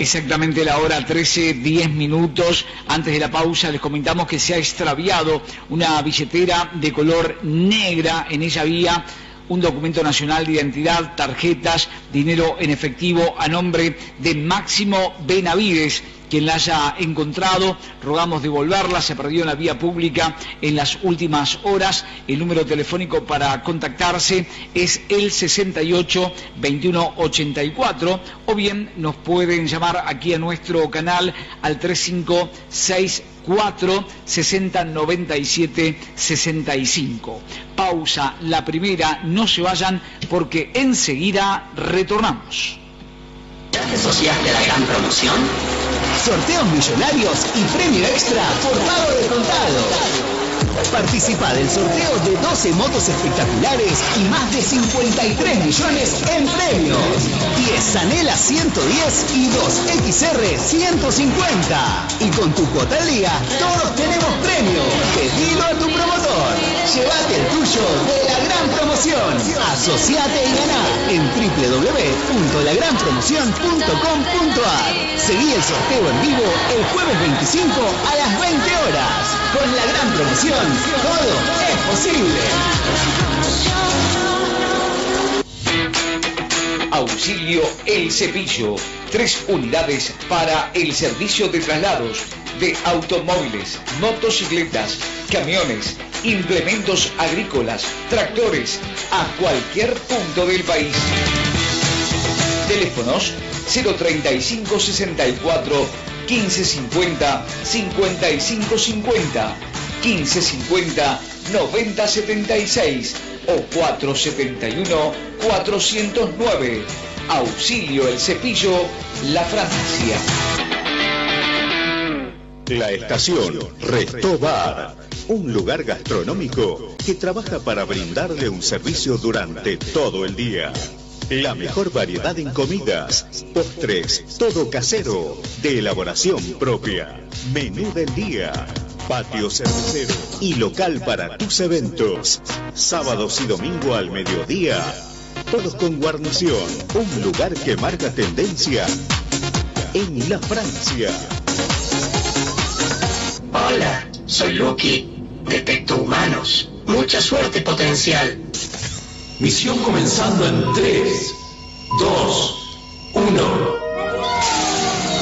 Exactamente la hora 13, 10 minutos. Antes de la pausa les comentamos que se ha extraviado una billetera de color negra. En ella había un documento nacional de identidad, tarjetas, dinero en efectivo a nombre de Máximo Benavides. Quien la haya encontrado, rogamos devolverla, se perdió en la vía pública en las últimas horas. El número telefónico para contactarse es el 68 21 84, o bien nos pueden llamar aquí a nuestro canal al 3564 60 97 65. Pausa, la primera, no se vayan porque enseguida retornamos. ¿Ya te asociaste a la gran promoción? Sorteos millonarios y premio extra por pago de contado. Participa del sorteo de 12 motos espectaculares y más de 53 millones en premios. 10 Zanela 110 y 2 XR 150. Y con tu cuota al día, todos tenemos premio. Pedilo a tu promotor. Llévate el tuyo de la gran promoción. Asociate y ganá en www.lagranpromoción.com.ar. Seguí el sorteo en vivo el jueves 25 a las 20 horas. Con la gran promoción, todo es posible. Auxilio El Cepillo. 3 unidades para el servicio de traslados de automóviles, motocicletas, camiones, implementos agrícolas, tractores, a cualquier punto del país. Teléfonos 035 64 1550 5550, 1550 9076 o 471 409. Auxilio El Cepillo, La Francia. La estación Resto Bar, un lugar gastronómico que trabaja para brindarle un servicio durante todo el día. La mejor variedad en comidas, postres, todo casero, de elaboración propia. Menú del día, patio cervecero y local para tus eventos. Sábados y domingo al mediodía, todos con guarnición. Un lugar que marca tendencia en la Francia. Hola, soy Lucky. Detecto humanos. Mucha suerte potencial. Misión comenzando en 3, 2, 1.